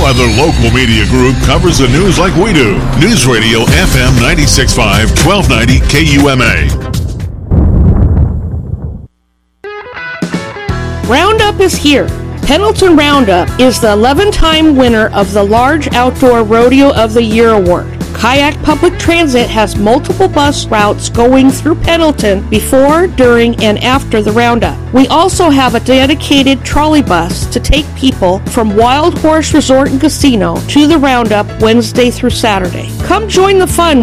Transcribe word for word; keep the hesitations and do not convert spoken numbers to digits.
other local media group covers the news like we do. News Radio F M ninety-six point five, twelve ninety K U M A. Roundup is here. Pendleton Roundup is the eleven-time winner of the Large Outdoor Rodeo of the Year award. Kayak Public Transit has multiple bus routes going through Pendleton before, during, and after the Roundup. We also have a dedicated trolley bus to take people from Wild Horse Resort and Casino to the Roundup Wednesday through Saturday. Come join the fun